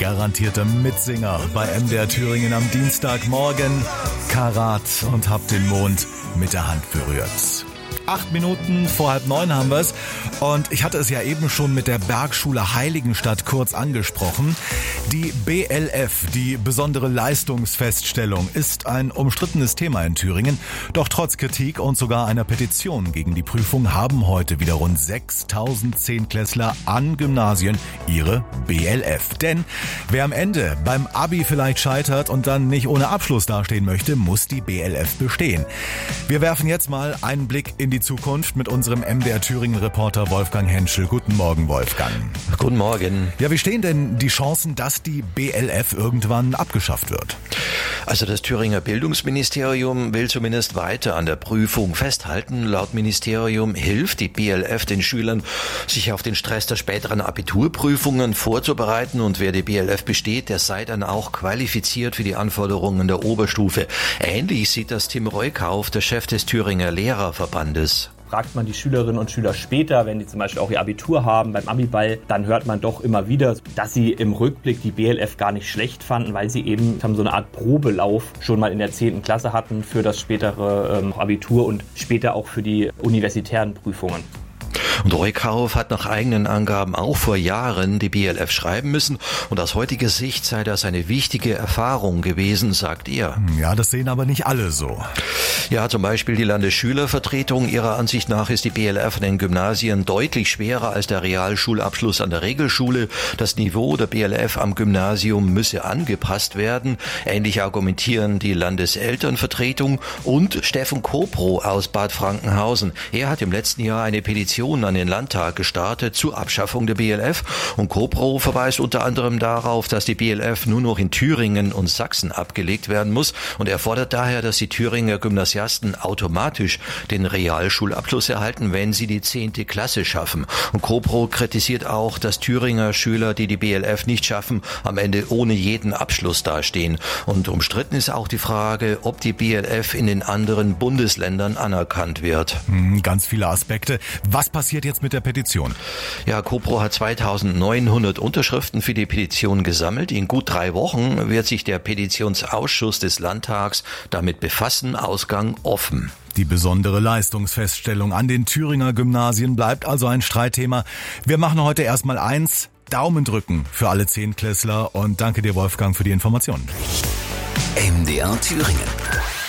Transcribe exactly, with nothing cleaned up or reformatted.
garantierter Mitsinger bei M D R Thüringen am Dienstagmorgen. Karat und hab den Mond mit der Hand berührt. Acht Minuten vor halb neun haben wir es. Und ich hatte es ja eben schon mit der Bergschule Heiligenstadt kurz angesprochen. Die B L F, die besondere Leistungsfeststellung, ist ein umstrittenes Thema in Thüringen. Doch trotz Kritik und sogar einer Petition gegen die Prüfung haben heute wieder rund sechstausend Zehntklässler an Gymnasien ihre B L F. Denn wer am Ende beim Abi vielleicht scheitert und dann nicht ohne Abschluss dastehen möchte, muss die B L F bestehen. Wir werfen jetzt mal einen Blick in die Zukunft mit unserem M D R Thüringen-Reporter Wolfgang Henschel. Guten Morgen, Wolfgang. Guten Morgen. Ja, wie stehen denn die Chancen, dass die B L F irgendwann abgeschafft wird? Also das Thüringer Bildungsministerium will zumindest weiter an der Prüfung festhalten. Laut Ministerium hilft die B L F den Schülern, sich auf den Stress der späteren Abiturprüfungen vorzubereiten. Und wer die B L F besteht, der sei dann auch qualifiziert für die Anforderungen der Oberstufe. Ähnlich sieht das Tim Reukauf, der Chef des Thüringer Lehrerverbandes. Fragt man die Schülerinnen und Schüler später, wenn die zum Beispiel auch ihr Abitur haben, beim Abiball, dann hört man doch immer wieder, dass sie im Rückblick die B L F gar nicht schlecht fanden, weil sie eben haben so eine Art Probelauf schon mal in der zehnten Klasse hatten für das spätere ähm, Abitur und später auch für die universitären Prüfungen. Und Reukauf hat nach eigenen Angaben auch vor Jahren die B L F schreiben müssen. Und aus heutiger Sicht sei das eine wichtige Erfahrung gewesen, sagt er. Ja, das sehen aber nicht alle so. Ja, zum Beispiel die Landesschülervertretung. Ihrer Ansicht nach ist die B L F an den Gymnasien deutlich schwerer als der Realschulabschluss an der Regelschule. Das Niveau der B L F am Gymnasium müsse angepasst werden. Ähnlich argumentieren die Landeselternvertretung und Steffen Kopro aus Bad Frankenhausen. Er hat im letzten Jahr eine Petition an den Landtag gestartet zur Abschaffung der B L F. Und Kopro verweist unter anderem darauf, dass die B L F nur noch in Thüringen und Sachsen abgelegt werden muss. Und er fordert daher, dass die Thüringer Gymnasiasten automatisch den Realschulabschluss erhalten, wenn sie die zehnte Klasse schaffen. Und Kopro kritisiert auch, dass Thüringer Schüler, die die B L F nicht schaffen, am Ende ohne jeden Abschluss dastehen. Und umstritten ist auch die Frage, ob die B L F in den anderen Bundesländern anerkannt wird. Ganz viele Aspekte. Was passiert jetzt mit der Petition? Ja, Kopro hat zweitausendneunhundert Unterschriften für die Petition gesammelt. In gut drei Wochen wird sich der Petitionsausschuss des Landtags damit befassen. Ausgang offen. Die besondere Leistungsfeststellung an den Thüringer Gymnasien bleibt also ein Streitthema. Wir machen heute erstmal eins, Daumen drücken für alle Zehntklässler und danke dir, Wolfgang, für die Informationen. M D R Thüringen.